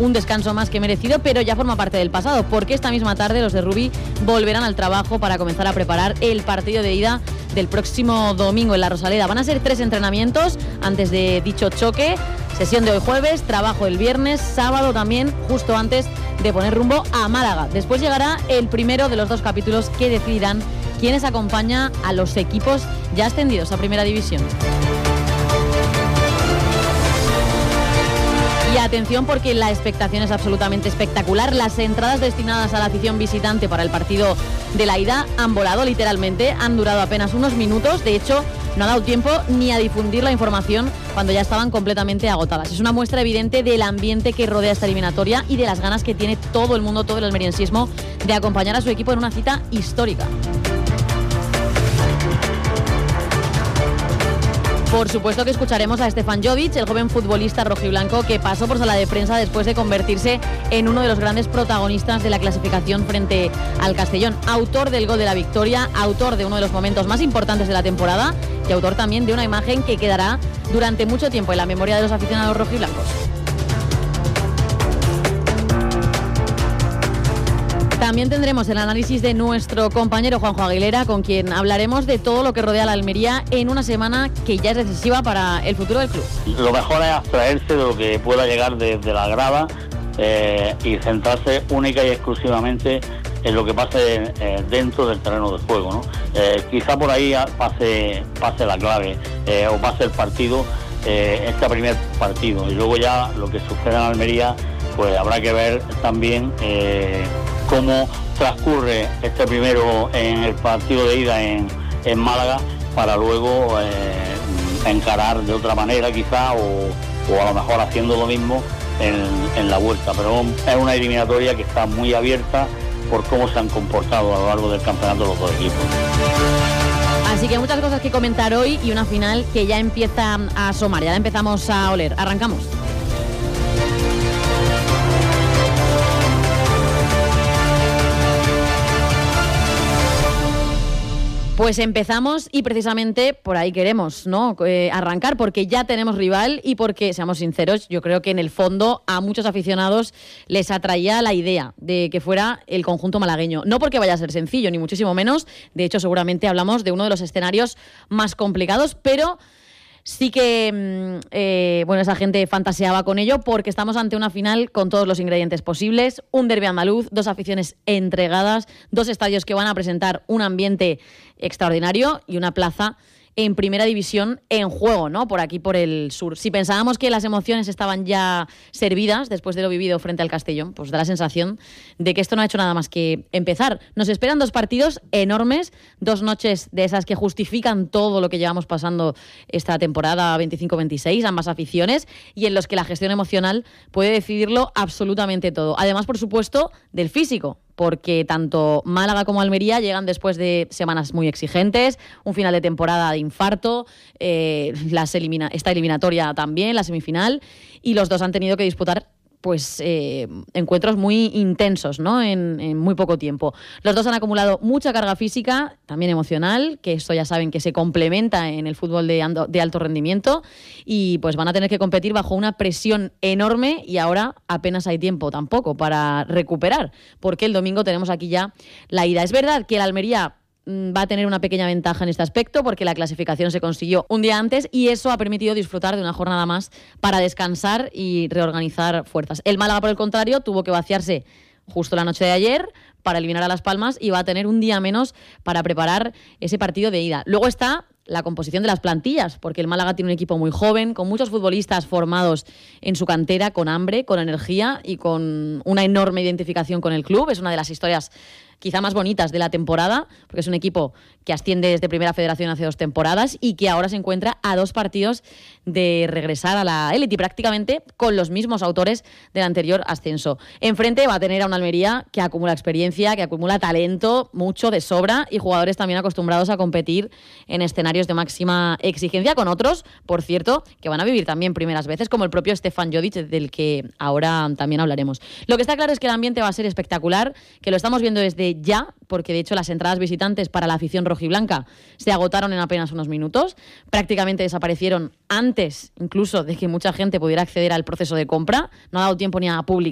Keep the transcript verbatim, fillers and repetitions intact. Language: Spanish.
un descanso más que merecido, pero ya forma parte del pasado, porque esta misma tarde los de Rubí volverán al trabajo para comenzar a preparar el partido de ida del próximo domingo en la Rosaleda. Van a ser tres entrenamientos antes de dicho choque, sesión de hoy jueves, trabajo el viernes, sábado también, justo antes de poner rumbo a Málaga. Después llegará el primero de los dos capítulos que decidirán quiénes acompaña a los equipos ya ascendidos a Primera División. Y atención, porque la expectación es absolutamente espectacular. Las entradas destinadas a la afición visitante para el partido de la ida han volado literalmente, han durado apenas unos minutos. De hecho, no ha dado tiempo ni a difundir la información cuando ya estaban completamente agotadas. Es una muestra evidente del ambiente que rodea esta eliminatoria y de las ganas que tiene todo el mundo, todo el almeriensismo, de acompañar a su equipo en una cita histórica. Por supuesto que escucharemos a Stefan Jovic, el joven futbolista rojiblanco que pasó por sala de prensa después de convertirse en uno de los grandes protagonistas de la clasificación frente al Castellón. Autor del gol de la victoria, autor de uno de los momentos más importantes de la temporada y autor también de una imagen que quedará durante mucho tiempo en la memoria de los aficionados rojiblancos. También tendremos el análisis de nuestro compañero Juanjo Aguilera, con quien hablaremos de todo lo que rodea a la Almería en una semana que ya es decisiva para el futuro del club. Lo mejor es abstraerse de lo que pueda llegar desde la grada eh, y centrarse única y exclusivamente en lo que pase eh, dentro del terreno de juego, ¿no? Eh, quizá por ahí pase, pase la clave eh, o pase el partido, eh, este primer partido, y luego ya lo que suceda en Almería, pues habrá que ver también eh, cómo transcurre este primero en el partido de ida en, en Málaga, para luego eh, encarar de otra manera quizá, o, o a lo mejor haciendo lo mismo en, en la vuelta. Pero es una eliminatoria que está muy abierta por cómo se han comportado a lo largo del campeonato los dos equipos. Así que muchas cosas que comentar hoy y una final que ya empieza a asomar, ya la empezamos a oler. Arrancamos. Pues empezamos y precisamente por ahí queremos, ¿no? Eh, arrancar, porque ya tenemos rival y porque, seamos sinceros, yo creo que en el fondo a muchos aficionados les atraía la idea de que fuera el conjunto malagueño. No porque vaya a ser sencillo, ni muchísimo menos. De hecho, seguramente hablamos de uno de los escenarios más complicados, pero sí que, eh, bueno, esa gente fantaseaba con ello, porque estamos ante una final con todos los ingredientes posibles, un derbi andaluz, dos aficiones entregadas, dos estadios que van a presentar un ambiente extraordinario y una plaza en Primera División en juego, ¿no? Por aquí, por el sur. Si pensábamos que las emociones estaban ya servidas después de lo vivido frente al Castellón, pues da la sensación de que esto no ha hecho nada más que empezar. Nos esperan dos partidos enormes, dos noches de esas que justifican todo lo que llevamos pasando esta temporada veinticinco veintiséis, ambas aficiones, y en los que la gestión emocional puede decidirlo absolutamente todo. Además, por supuesto, del físico, porque tanto Málaga como Almería llegan después de semanas muy exigentes, un final de temporada de infarto, eh, las elimina- esta eliminatoria también, la semifinal, y los dos han tenido que disputar pues eh, encuentros muy intensos, ¿no? En, en muy poco tiempo. Los dos han acumulado mucha carga física, también emocional, que esto ya saben que se complementa en el fútbol de, ando, de alto rendimiento, y pues van a tener que competir bajo una presión enorme, y ahora apenas hay tiempo tampoco para recuperar, porque el domingo tenemos aquí ya la ida. Es verdad que el Almería va a tener una pequeña ventaja en este aspecto, porque la clasificación se consiguió un día antes y eso ha permitido disfrutar de una jornada más para descansar y reorganizar fuerzas. El Málaga, por el contrario, tuvo que vaciarse justo la noche de ayer para eliminar a Las Palmas y va a tener un día menos para preparar ese partido de ida. Luego está la composición de las plantillas, porque el Málaga tiene un equipo muy joven, con muchos futbolistas formados en su cantera, con hambre, con energía y con una enorme identificación con el club. Es una de las historias quizá más bonitas de la temporada, porque es un equipo que asciende desde Primera Federación hace dos temporadas y que ahora se encuentra a dos partidos de regresar a la élite, y prácticamente con los mismos autores del anterior ascenso. Enfrente va a tener a una Almería que acumula experiencia, que acumula talento, mucho de sobra, y jugadores también acostumbrados a competir en escenarios de máxima exigencia, con otros, por cierto, que van a vivir también primeras veces, como el propio Stefan Jovic, del que ahora también hablaremos. Lo que está claro es que el ambiente va a ser espectacular, que lo estamos viendo desde ya, porque de hecho las entradas visitantes para la afición rojiblanca se agotaron en apenas unos minutos, prácticamente desaparecieron antes incluso de que mucha gente pudiera acceder al proceso de compra, no ha dado tiempo ni a publicar